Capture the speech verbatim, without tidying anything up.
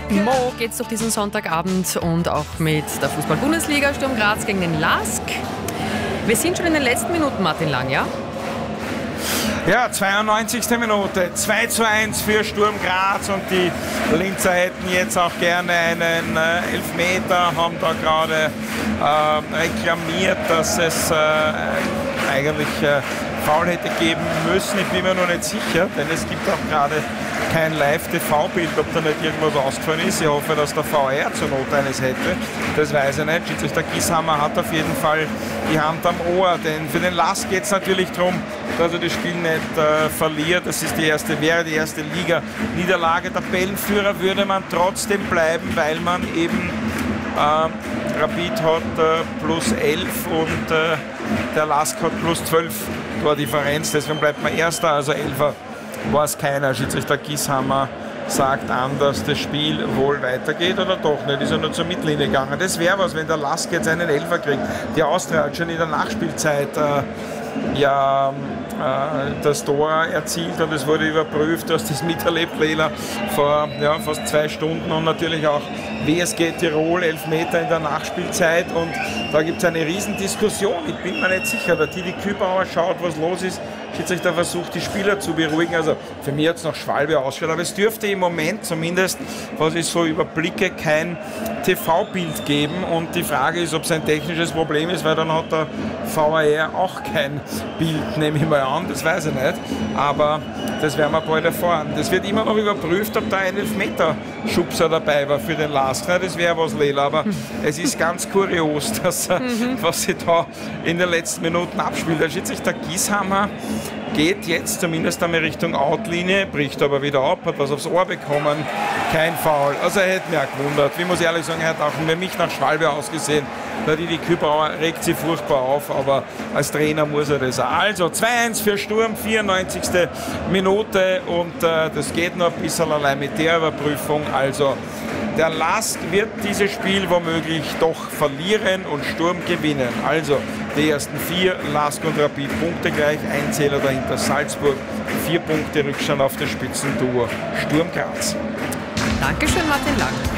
Mo geht's durch diesen Sonntagabend und auch mit der Fußball-Bundesliga. Sturm Graz gegen den LASK. Wir sind schon in den letzten Minuten, Martin Lang, ja? Ja, zweiundneunzigste Minute, zwei zu eins für Sturm Graz und die Linzer hätten jetzt auch gerne einen äh, Elfmeter, haben da gerade äh, reklamiert, dass es äh, eigentlich äh, Foul hätte geben müssen. Ich bin mir noch nicht sicher, denn es gibt auch gerade kein Live-T V-Bild, ob da nicht irgendwas ausgefallen ist. Ich hoffe, dass der V R zur Not eines hätte. Das weiß ich nicht. Schiedsrichter Gishammer hat auf jeden Fall die Hand am Ohr, denn für den LASK geht es natürlich darum, dass er das Spiel nicht äh, verliert. Das ist die erste, wäre die erste Liga-Niederlage. Tabellenführer würde man trotzdem bleiben, weil man eben äh, Rapid hat äh, plus elf und äh, der LASK hat plus zwölf Tordifferenz. Deswegen bleibt man Erster, also Elfer war es keiner. Schiedsrichter Gishammer sagt an, dass das Spiel wohl weitergeht oder doch nicht. Ist er nur zur Mittellinie gegangen. Das wäre was, wenn der LASK jetzt einen Elfer kriegt. Die Austria hat schon in der Nachspielzeit äh, ja, äh, das Tor erzielt und es wurde überprüft. Du hast das miterlebt, Leila, vor ja, fast zwei Stunden und natürlich auch W S G Tirol, Elfmeter in der Nachspielzeit und da gibt es eine Riesendiskussion. Ich bin mir nicht sicher, der Didi Kübauer schaut, was los ist. Schiedsrichter versucht, die Spieler zu beruhigen. Also für mich hat es noch Schwalbe ausgeschaut, aber es dürfte im Moment zumindest, was ich so überblicke, kein T V-Bild geben. Und die Frage ist, ob es ein technisches Problem ist, weil dann hat der V R auch kein Bild, nehme ich mal an. Das weiß ich nicht. Aber das werden wir bald erfahren. Das wird immer noch überprüft, ob da ein Elfmeter-Schubser dabei war für den LASK. Das wäre was, Lela, aber es ist ganz kurios, dass, was sich da in den letzten Minuten abspielt. Der Schiedsrichter Gishammer geht jetzt zumindest einmal Richtung Outlinie, bricht aber wieder ab, hat was aufs Ohr bekommen, kein Foul. Also er hätte mich auch gewundert. Wie muss ich ehrlich sagen, er hat auch für mich nach Schwalbe ausgesehen. Der Didi Kübauer regt sich furchtbar auf, aber als Trainer muss er das auch. Also zwei eins für Sturm, vierundneunzigste Minute und äh, das geht noch ein bisschen allein mit der Überprüfung. Also der LASK wird dieses Spiel womöglich doch verlieren und Sturm gewinnen. Also die ersten vier, LASK und Rapid Punkte gleich, ein Zähler dahinter Salzburg, vier Punkte Rückstand auf das Spitzenduo Sturm Graz. Dankeschön, Martin Lang.